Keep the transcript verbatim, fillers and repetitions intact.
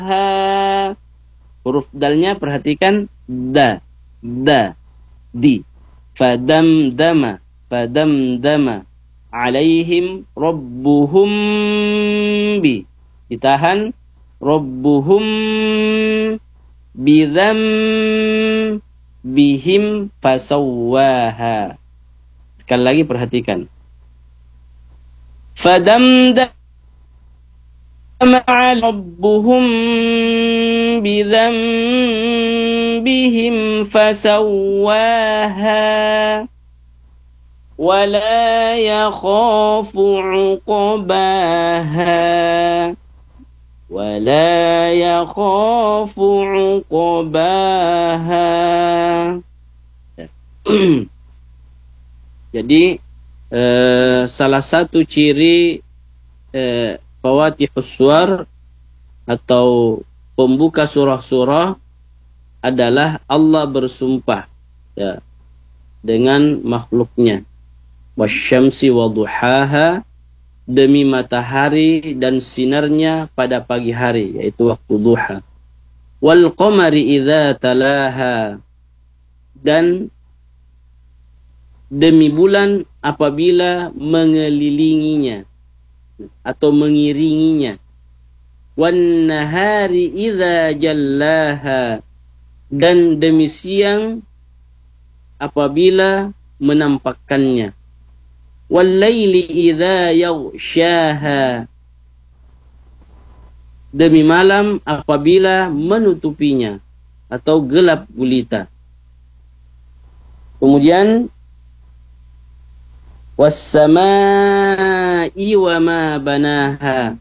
Huruf dalnya perhatikan, da, da, di. Fadamdama, fadamdama alaihim rabbuhum bi. Ditahan, rabbuhum bidham bihim fasawwaha. Sekali lagi perhatikan. Fadamdama rabbuhum بذنبهم فسواها ولا يخاف عقباها ولا يخاف عقباها. Jadi eh, salah satu ciri eh, Fawatihus Suwar atau pembuka surah-surah adalah Allah bersumpah ya, dengan makhluknya. Wasyamsi waduhaha, demi matahari dan sinarnya pada pagi hari, yaitu waktu duha. Wal qamari idza talaha, dan demi bulan apabila mengelilinginya atau mengiringinya. Wan nahari idza jallaha, dan demi siang apabila menampakkannya. Wal laili idza yaghshaha, demi malam apabila menutupinya atau gelap gulita. Kemudian was samaa'i wa ma banaha,